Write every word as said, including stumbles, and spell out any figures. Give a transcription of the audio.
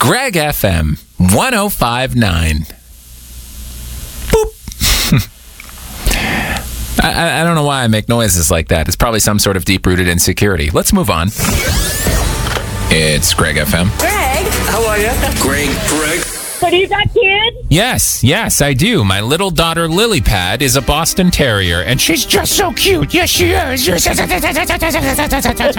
Greg F M one oh five point nine. Boop. I, I don't know why I make noises like that. It's probably some sort of deep-rooted insecurity. Let's move on. It's Greg F M. Greg. How are you? Greg. Greg. So do you got kids? Yes, yes, I do. My little daughter, Lilypad, is a Boston Terrier, and she's just so cute. Yes, she is.